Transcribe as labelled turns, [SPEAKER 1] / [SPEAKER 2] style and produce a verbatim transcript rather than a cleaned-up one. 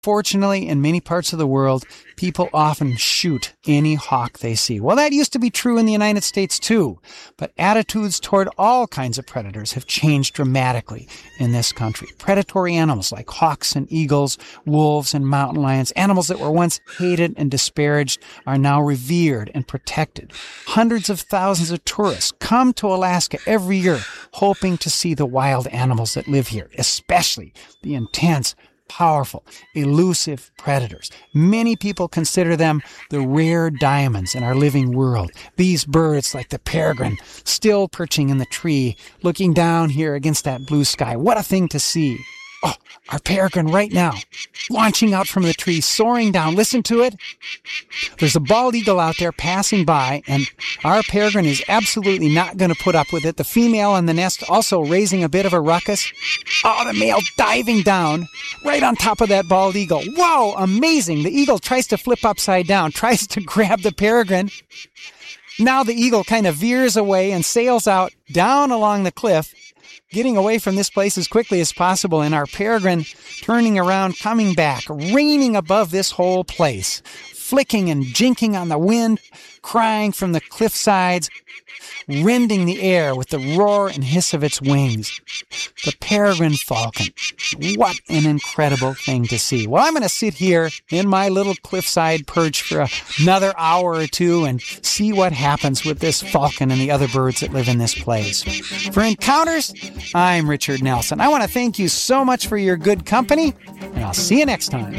[SPEAKER 1] Fortunately, in many parts of the world, people often shoot any hawk they see. Well, that used to be true in the United States too, but attitudes toward all kinds of predators have changed dramatically in this country. Predatory animals like hawks and eagles, wolves and mountain lions, animals that were once hated and disparaged, are now revered and protected. Hundreds of thousands of tourists come to Alaska every year hoping to see the wild animals that live here, especially the intense, powerful, elusive predators. Many people consider them the rare diamonds in our living world. These birds, like the peregrine, still perching in the tree, looking down here against that blue sky. What a thing to see. Oh, our peregrine right now, launching out from the tree, soaring down. Listen to it. There's a bald eagle out there passing by, and our peregrine is absolutely not going to put up with it. The female in the nest also raising a bit of a ruckus. Oh, the male diving down right on top of that bald eagle. Whoa, amazing. The eagle tries to flip upside down, tries to grab the peregrine. Now the eagle kind of veers away and sails out down along the cliff, getting away from this place as quickly as possible, and our peregrine turning around, coming back, reigning above this whole place, flicking and jinking on the wind, crying from the cliff sides, rending the air with the roar and hiss of its wings. The peregrine falcon. What an incredible thing to see. Well, I'm going to sit here in my little cliffside perch for another hour or two and see what happens with this falcon and the other birds that live in this place. For Encounters, I'm Richard Nelson. I want to thank you so much for your good company, and I'll see you next time.